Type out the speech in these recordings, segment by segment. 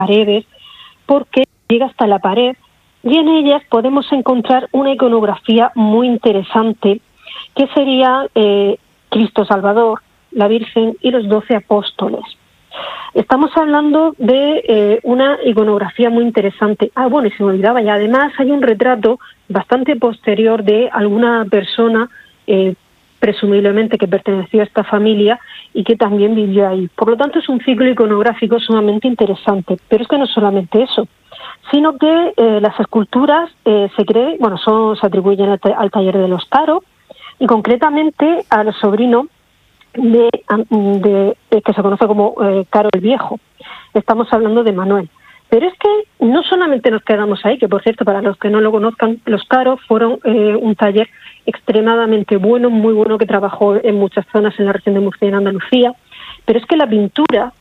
paredes, porque llega hasta la pared y en ellas podemos encontrar una iconografía muy interesante que sería Cristo Salvador, la Virgen y los 12 apóstoles. Estamos hablando de una iconografía muy interesante. Bueno, y se me olvidaba, y además hay un retrato bastante posterior de alguna persona, presumiblemente que perteneció a esta familia y que también vivió ahí. Por lo tanto, es un ciclo iconográfico sumamente interesante. Pero es que no solamente eso, sino que las esculturas se atribuyen al taller de los Caro, y concretamente al sobrino que se conoce como Caro el Viejo. Estamos hablando de Manuel. Pero es que no solamente nos quedamos ahí, que por cierto, para los que no lo conozcan, los Caro fueron un taller extremadamente bueno, muy bueno, que trabajó en muchas zonas en la región de Murcia y en Andalucía, pero es que la pintura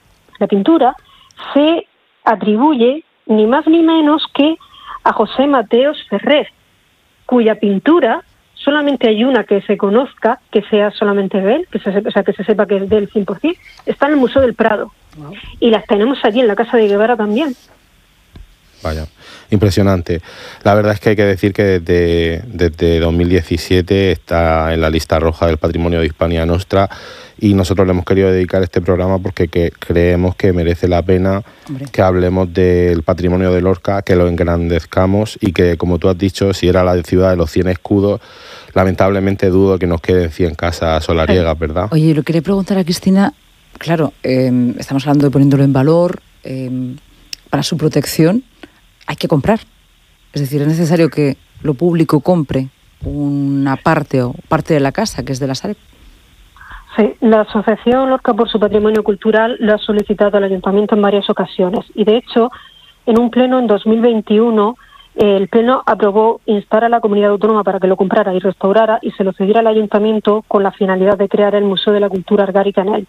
se atribuye ni más ni menos que a José Mateos Ferrer, cuya pintura solamente hay una que se conozca, que sea solamente de él, que se sepa que es de él 100%, está en el Museo del Prado. Wow. Y las tenemos aquí en la Casa de Guevara también. Vaya, impresionante. La verdad es que hay que decir que desde 2017 está en la lista roja del patrimonio de Hispania Nostra, y nosotros le hemos querido dedicar este programa porque creemos que merece la pena que hablemos del patrimonio de Lorca, que lo engrandezcamos, y que, como tú has dicho, si era la ciudad de los 100 escudos, lamentablemente dudo que nos queden 100 casas solariegas, ¿verdad? Oye, lo quería preguntar a Cristina, claro, estamos hablando de poniéndolo en valor, para su protección hay que comprar. Es decir, es necesario que lo público compre una parte o parte de la casa, que es de la Sareb. Sí, la Asociación Lorca por su Patrimonio Cultural lo ha solicitado al Ayuntamiento en varias ocasiones, y de hecho, en un pleno en 2021, el Pleno aprobó instar a la comunidad autónoma para que lo comprara y restaurara y se lo cediera al Ayuntamiento con la finalidad de crear el Museo de la Cultura Argárica en él.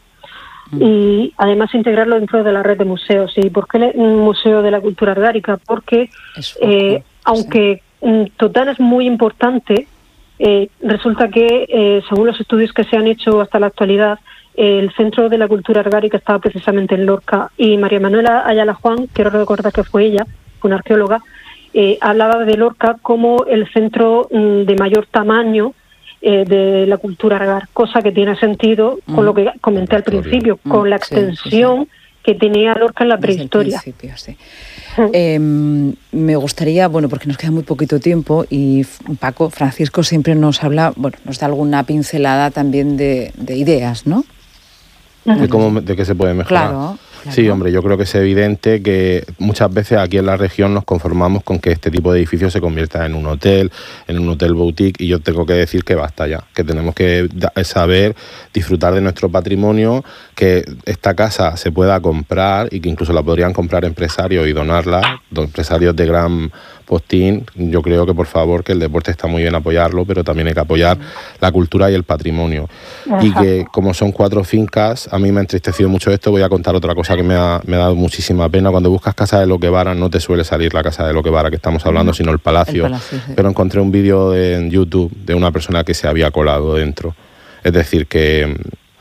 Y además integrarlo dentro de la red de museos. ¿Y por qué el Museo de la Cultura Argárica? Porque aunque Totana es muy importante, resulta que según los estudios que se han hecho hasta la actualidad, el Centro de la Cultura Argárica estaba precisamente en Lorca, y María Manuela Ayala Juan, quiero recordar que fue ella, una arqueóloga, hablaba de Lorca como el centro de mayor tamaño de la cultura argar, cosa que tiene sentido con lo que comenté al principio, con la extensión que tenía Lorca en la prehistoria. Me gustaría, porque nos queda muy poquito tiempo, y Francisco siempre nos habla, nos da alguna pincelada también de ideas, ¿no? De qué se puede mejorar. Claro. Sí, hombre, yo creo que es evidente que muchas veces aquí en la región nos conformamos con que este tipo de edificios se convierta en un hotel boutique, y yo tengo que decir que basta ya, que tenemos que saber disfrutar de nuestro patrimonio, que esta casa se pueda comprar y que incluso la podrían comprar empresarios y donarla, empresarios de gran postín. Yo creo que, por favor, que el deporte está muy bien apoyarlo, pero también hay que apoyar la cultura y el patrimonio. Ajá. Y que, como son 4 fincas, a mí me ha entristecido mucho esto. Voy a contar otra cosa que me ha dado muchísima pena. Cuando buscas Casa de Lo que Vara, no te suele salir la Casa de Lo que Vara que estamos hablando, sino el Palacio. Sí. Pero encontré un vídeo en YouTube de una persona que se había colado dentro. Es decir, que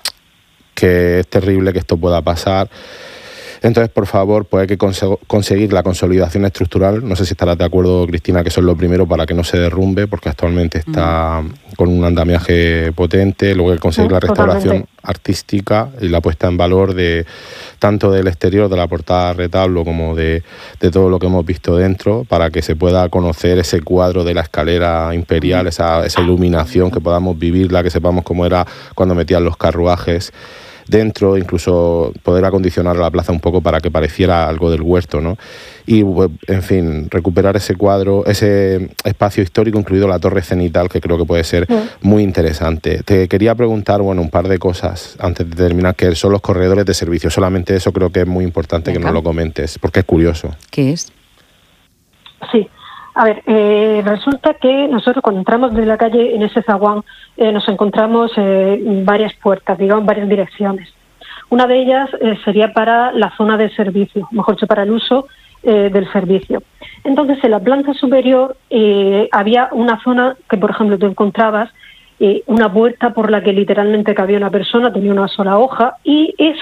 es terrible que esto pueda pasar. Entonces, por favor, pues hay que conseguir la consolidación estructural. No sé si estarás de acuerdo, Cristina, que eso es lo primero para que no se derrumbe, porque actualmente está con un andamiaje potente. Luego hay que conseguir la restauración artística y la puesta en valor de tanto del exterior, de la portada retablo, como de todo lo que hemos visto dentro, para que se pueda conocer ese cuadro de la escalera imperial, esa iluminación, que podamos vivirla, que sepamos cómo era cuando metían los carruajes dentro, incluso poder acondicionar la plaza un poco para que pareciera algo del huerto, ¿no? Y, en fin, recuperar ese cuadro, ese espacio histórico, incluido la torre cenital, que creo que puede ser muy interesante. Te quería preguntar, un par de cosas antes de terminar, que son los corredores de servicio. Solamente eso creo que es muy importante que nos lo comentes, porque es curioso. ¿Qué es? Sí. A ver, resulta que nosotros cuando entramos de la calle en ese zaguán nos encontramos varias puertas, digamos, varias direcciones. Una de ellas sería para la zona de servicio, mejor dicho, para el uso del servicio. Entonces, en la planta superior había una zona que, por ejemplo, tú encontrabas una puerta por la que literalmente cabía una persona, tenía una sola hoja, y eso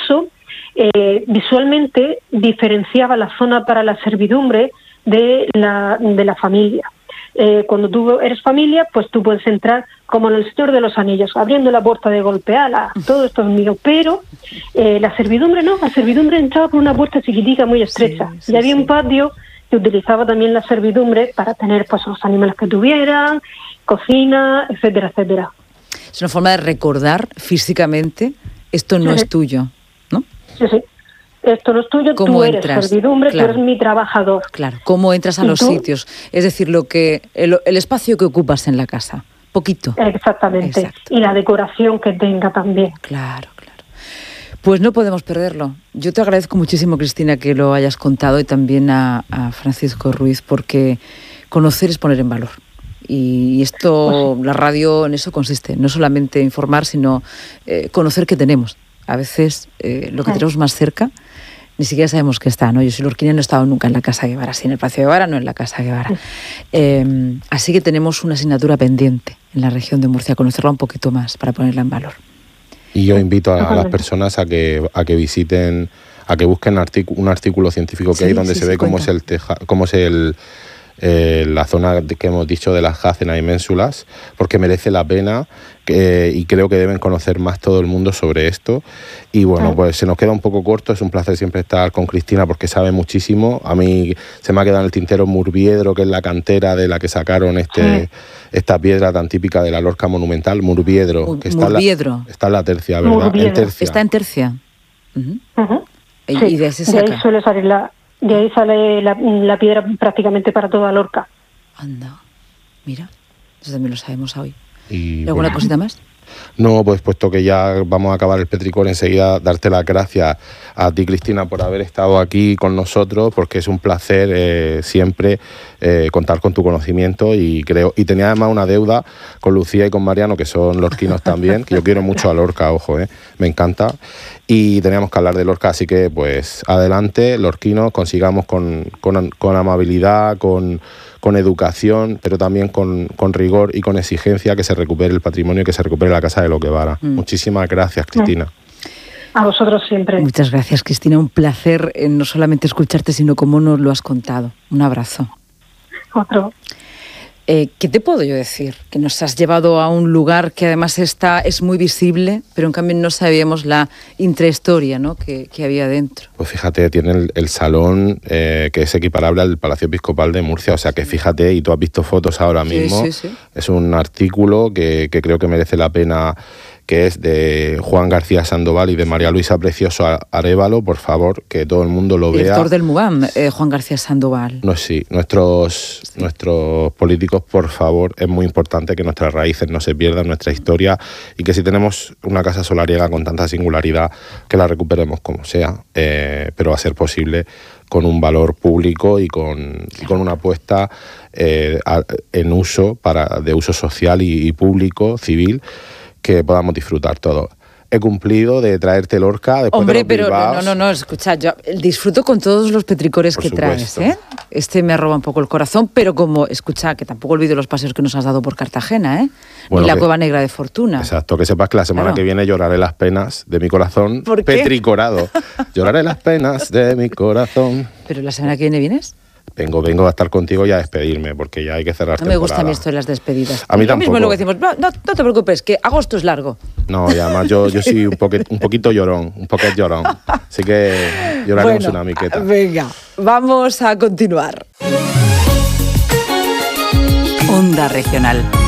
visualmente diferenciaba la zona para la servidumbre de la familia. Cuando tú eres familia, pues tú puedes entrar como en el Señor de los Anillos, abriendo la puerta de golpeala, todo esto es mío, pero la servidumbre no, la servidumbre entraba por una puerta chiquitica muy estrecha, y había un patio que utilizaba también la servidumbre para tener pues los animales que tuvieran, cocina, etcétera, etcétera. Es una forma de recordar físicamente, esto no es tuyo, ¿no? Sí. Esto no es tuyo, tú eres servidumbre, claro. Tú eres mi trabajador. Claro, cómo entras a los sitios. Es decir, el espacio que ocupas en la casa, poquito. Exactamente. Exacto. Y la decoración que tenga también. Claro. Pues no podemos perderlo. Yo te agradezco muchísimo, Cristina, que lo hayas contado, y también a Francisco Ruiz, porque conocer es poner en valor. Y esto, pues sí. La radio en eso consiste, no solamente informar, sino conocer qué tenemos. A veces lo que tenemos más cerca ni siquiera sabemos que está, ¿no? Yo soy lorquina y no he estado nunca en la Casa Guevara, sí en el Palacio Guevara, no en la Casa Guevara. Así que tenemos una asignatura pendiente en la región de Murcia, conocerla un poquito más para ponerla en valor. Y yo invito a las personas a que visiten, a que busquen un artículo científico que hay donde se ve cómo es la zona que hemos dicho de las Jácenas y Ménsulas, porque merece la pena y creo que deben conocer más todo el mundo sobre esto. Y bueno, pues se nos queda un poco corto, es un placer siempre estar con Cristina porque sabe muchísimo. A mí se me ha quedado en el tintero Murviedro, que es la cantera de la que sacaron esta piedra tan típica de la Lorca monumental, Murviedro, que está en la tercia, ¿verdad? Está en tercia. Uh-huh. Y de ahí suele salir de ahí sale la piedra prácticamente para toda Lorca. Anda, mira, eso también lo sabemos hoy. ¿Y alguna cosita más? No, pues puesto que ya vamos a acabar el Petricor, enseguida darte las gracias a ti, Cristina, por haber estado aquí con nosotros, porque es un placer siempre contar con tu conocimiento, y tenía además una deuda con Lucía y con Mariano, que son lorquinos también, que yo quiero mucho a Lorca, ojo, me encanta, y teníamos que hablar de Lorca, así que pues adelante, lorquinos, consigamos con amabilidad, con educación, pero también con rigor y con exigencia, que se recupere el patrimonio y que se recupere la Casa de Lo Guevara. Muchísimas gracias, Cristina. A vosotros siempre. Muchas gracias, Cristina. Un placer no solamente escucharte, sino cómo nos lo has contado. Un abrazo. Otro. ¿Qué te puedo yo decir? Que nos has llevado a un lugar que además es muy visible, pero en cambio no sabíamos la intrahistoria, ¿no? que había dentro. Pues fíjate, tiene el salón que es equiparable al Palacio Episcopal de Murcia, o sea que fíjate, y tú has visto fotos ahora mismo, sí. Es un artículo que creo que merece la pena, que es de Juan García Sandoval y de María Luisa Precioso Arévalo, por favor, que todo el mundo lo vea. Director del MUGAM, Juan García Sandoval. No, sí, nuestros políticos, por favor, es muy importante que nuestras raíces no se pierdan, nuestra historia, y que si tenemos una casa solariega con tanta singularidad, que la recuperemos como sea, pero a ser posible con un valor público y con una apuesta en uso, de uso social y público, civil, que podamos disfrutar todos. He cumplido de traerte Lorca después de los Bilbaos. No, escucha, yo disfruto con todos los petricores que traes, ¿eh? Este me roba un poco el corazón, pero escucha, que tampoco olvido los paseos que nos has dado por Cartagena, ¿eh? Bueno, y la Cueva Negra de Fortuna. Exacto, que sepas que la semana que viene lloraré las penas de mi corazón petricorado. Lloraré las penas de mi corazón. ¿Pero la semana que viene vienes? Vengo a estar contigo y a despedirme, porque ya hay que cerrar temporada. No me gustan a mí esto de las despedidas. A mí tampoco. Mismo lo que decimos, no te preocupes, que agosto es largo. No, y además yo soy un poquito llorón, así que lloraremos una miqueta. Venga, vamos a continuar. Onda Regional.